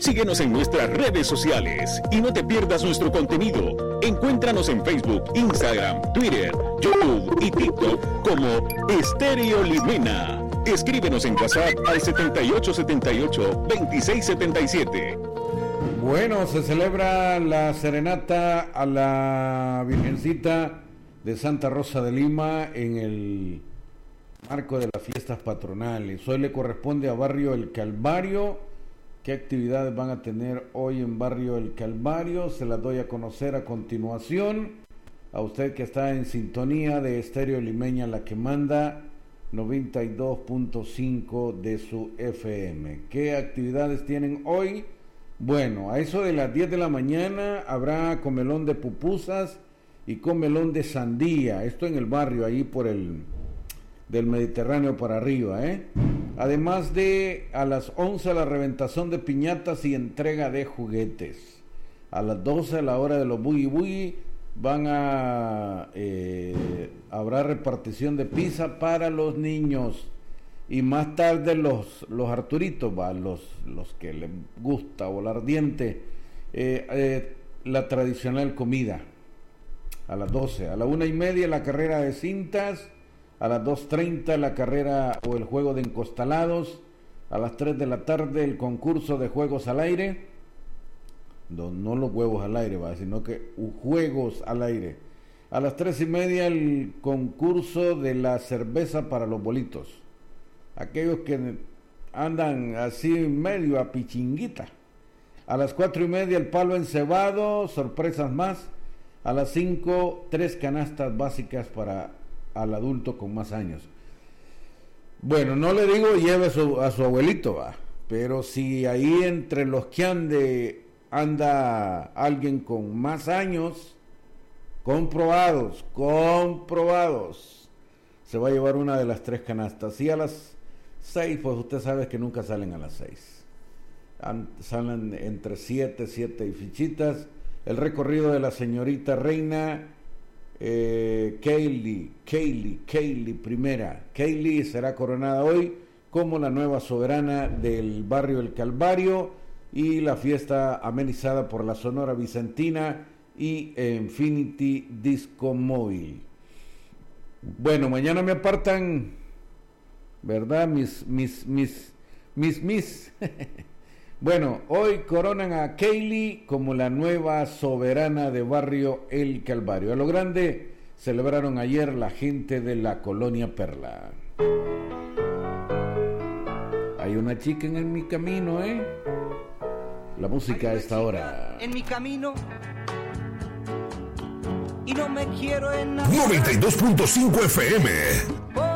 Síguenos en nuestras redes sociales y no te pierdas nuestro contenido. Encuéntranos en Facebook, Instagram, Twitter, YouTube y TikTok como Estéreo Limena. Escríbenos en WhatsApp al 7878-2677. Bueno, se celebra la serenata a la Virgencita de Santa Rosa de Lima en el marco de las fiestas patronales. Hoy le corresponde a Barrio El Calvario. ¿Qué actividades van a tener hoy en Barrio El Calvario? Se las doy a conocer a continuación. A usted que está en sintonía de Estéreo Limeña, la que manda 92.5 de su FM. ¿Qué actividades tienen hoy? Bueno, a eso de las 10 de la mañana habrá comelón de pupusas y comelón de sandía. Esto en el barrio, ahí por el del Mediterráneo para arriba, Además de a las 11 la reventación de piñatas y entrega de juguetes. A las 12 a la hora de los boogie boogie habrá repartición de pizza para los niños. Y más tarde los Arturitos, los que les gusta volar diente, la tradicional comida a las 12. A la 1:30 la carrera de cintas. A las 2:30 la carrera o el juego de encostalados. A las 3 de la tarde el concurso de juegos al aire. No los huevos al aire, sino que juegos al aire. A las 3:30 el concurso de la cerveza para los bolitos. Aquellos que andan así medio a pichinguita. A las 4:30 el palo encebado, sorpresas más. A las 5, 3 canastas básicas para al adulto con más años. Bueno, no le digo lleve a su abuelito, pero si ahí entre los que anda alguien con más años, comprobados, se va a llevar una de las 3 canastas. Y a las 6, pues usted sabe que nunca salen a las 6. Salen entre 7 y fichitas. El recorrido de la señorita reina Kaylee primera. Kaylee será coronada hoy como la nueva soberana del barrio El Calvario, y la fiesta amenizada por la Sonora Vicentina y Infinity Disco Móvil. Bueno, mañana me apartan, ¿verdad? Mis. Bueno, hoy coronan a Kaylee como la nueva soberana de barrio El Calvario. A lo grande celebraron ayer la gente de la Colonia Perla. Hay una chica en mi camino, La música a esta hora. En mi camino y no me quiero enamorar. 92.5 FM.